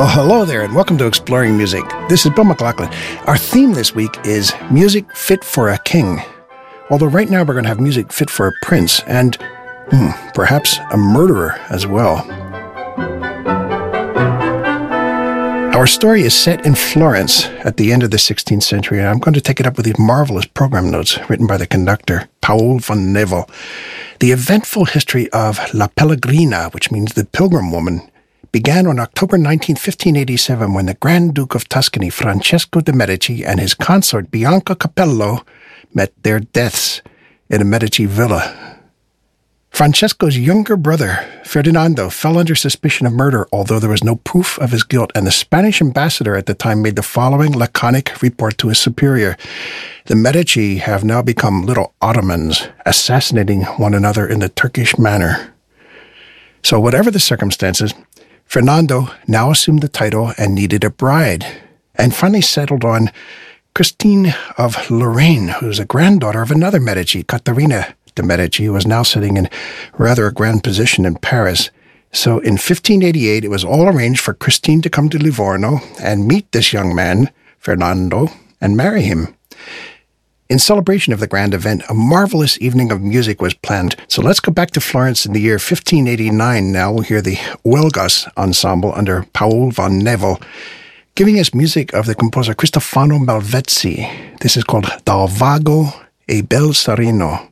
Well, hello there, and welcome to Exploring Music. This is Bill McLaughlin. Our theme this week is music fit for a king. Although right now we're going to have music fit for a prince and, perhaps a murderer as well. Our story is set in Florence at the end of the 16th century, and I'm going to take it up with these marvelous program notes written by the conductor, Paul von Nevel. The eventful history of La Pellegrina, which means the Pilgrim Woman, began on October 19, 1587, when the Grand Duke of Tuscany, Francesco de' Medici, and his consort, Bianca Capello, met their deaths in a Medici villa. Francesco's younger brother, Ferdinando, fell under suspicion of murder, although there was no proof of his guilt, and the Spanish ambassador at the time made the following laconic report to his superior. The Medici have now become little Ottomans, assassinating one another in the Turkish manner. So whatever the circumstances, Fernando now assumed the title and needed a bride, and finally settled on Christine of Lorraine, who was a granddaughter of another Medici, Caterina de' Medici, who was now sitting in rather a grand position in Paris. So in 1588, it was all arranged for Christine to come to Livorno and meet this young man, Fernando, and marry him. In celebration of the grand event, a marvelous evening of music was planned. So let's go back to Florence in the year 1589 now. We'll hear the Uelgas Ensemble under Paul von Nevel, giving us music of the composer Cristofano Malvezzi. This is called Dal Vago e Bel Sereno.